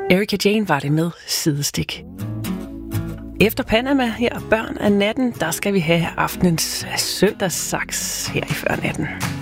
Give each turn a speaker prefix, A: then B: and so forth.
A: Erika Jane var det med Sidestik. Efter Panama her, børn af natten, der skal vi have aftenens søndagssaks her i Før Natten.